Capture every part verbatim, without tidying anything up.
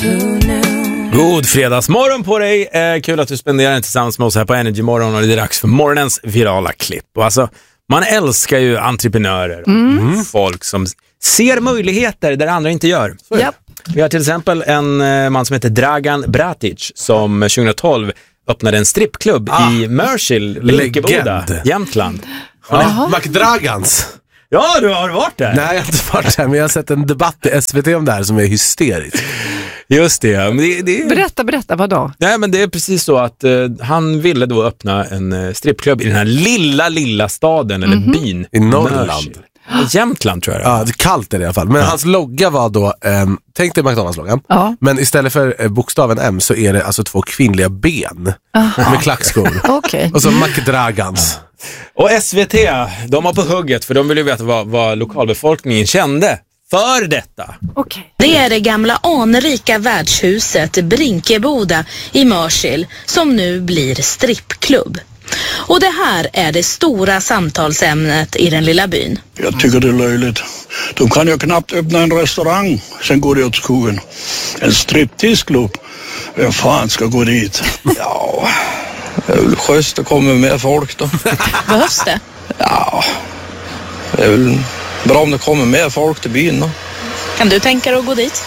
God fredagsmorgon på dig. Eh, kul att du spenderar den tillsammans med oss här på Energy Morgon. Och det är dags för morgonens virala klipp. Och alltså, man älskar ju entreprenörer. Mm. Folk som ser möjligheter där andra inte gör. Yep. Vi har till exempel en eh, man som heter Dragan Bratic som tjugohundratolv öppnade en strippklubb ah. i Mörsil, Linkeboda, Jämtland. Ja, McDragans. Ja, du har varit där. Nej, jag har inte varit där, men jag har sett en debatt i S V T om det här som är hysterisk. Just det, men det, det... Berätta, berätta, vad då? Nej, men det är precis så att uh, han ville då öppna en uh, strippklubb i den här lilla, lilla staden, mm-hmm. eller byn. I Norrland. Jämtland tror jag. Ja, det är kallt är det i alla fall. Men ja. Hans logga var då, um, tänk dig McDonalds-loggan. Ja. Men istället för uh, bokstaven M så är det alltså två kvinnliga ben. Aha. Med klackskor. Okay. Och så McDragans. Och S V T, de har på hugget för de vill ju veta vad, vad lokalbefolkningen kände för detta. Okay. Det är det gamla anrika värdshuset Brinkeboda i Mörsil som nu blir strippklubb. Och det här är det stora samtalsämnet i den lilla byn. Jag tycker det är löjligt. De kan ju knappt öppna en restaurang, sen går det åt skogen. En stripteaseklubb, vem fan ska gå dit? Ja, det är väl schysst att komma med folk då. Behövs det? Ja, det är väl bra om det kommer mer folk till byn då. Kan du tänka dig att gå dit?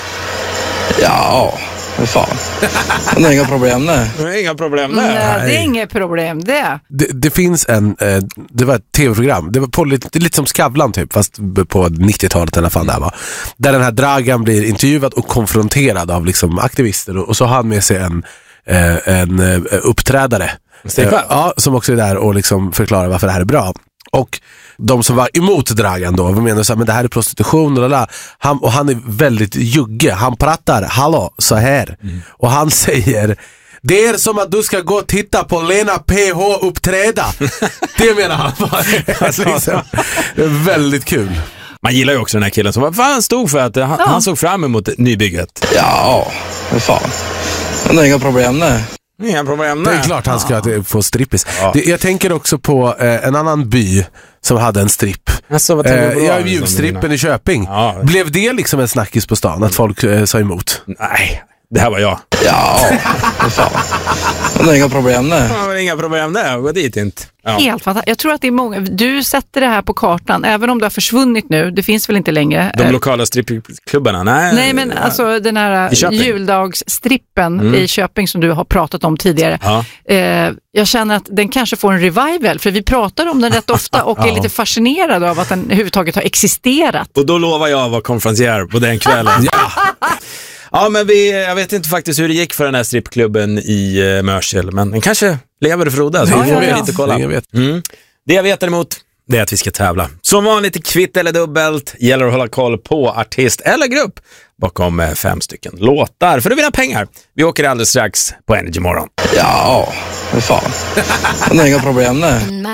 Ja, vad fan. Det är inga problem där. Det är inga problem där. Nej, det är inget problem det. Det, det finns en, eh, det var ett tv-program, det var på lite, lite som Skavlan typ, fast på nittiotalet i alla fall där var. Där den här Dragan blir intervjuad och konfronterad av liksom aktivister och, och så har han med sig en, eh, en eh, uppträdare. Eh, ja, som också är där och liksom förklarar varför det här är bra. Och de som var emot Dragan då, vi menar så här, men det här är prostitution och, han, och han är väldigt jugge. Han pratar, hallå, så här. Mm. Och han säger, det är som att du ska gå och titta på Lena P H uppträda. Det menar han. Liksom. Det är väldigt kul. Man gillar ju också den här killen som var fan stod för att han, ja. han såg fram emot nybygget. Ja, vad fan. Det är inga problem där. Inga problem där. Det är klart han ska ja. få strippis. Ja. Det, jag tänker också på eh, en annan by som hade en stripp. Alltså, vad eh, jag är julstrippen i Köping. Ja. Blev det liksom en snackis på stan att folk eh, sa emot? Nej, det här var jag. Ja, vad fan. Det är inga problem där. Ja, det är inga problem där. Gå dit inte. Ja. Helt fantastiskt. Jag tror att det är många. Du sätter det här på kartan, även om det har försvunnit nu. Det finns väl inte längre. De lokala strippklubbarna? Nej, Nej men ja. alltså den här juldagsstrippen mm. i Köping som du har pratat om tidigare. Ja. Eh, jag känner att den kanske får en revival, för vi pratar om den rätt ofta och ja. är lite fascinerade av att den överhuvudtaget har existerat. Och då lovar jag att vara konferencier på den kvällen. Ja. Ja, men vi, jag vet inte faktiskt hur det gick för den här strippklubben i uh, Mörsil, men den kanske lever och frodas. Så vi får ja, lite kolla. Mm. Det jag vet däremot, det är att vi ska tävla. Som vanligt, kvitt eller dubbelt, gäller att hålla koll på artist eller grupp bakom uh, fem stycken låtar för att vinna pengar. Vi åker alldeles strax på Energy Morgon. Ja, vad fan. Det är inga problem där.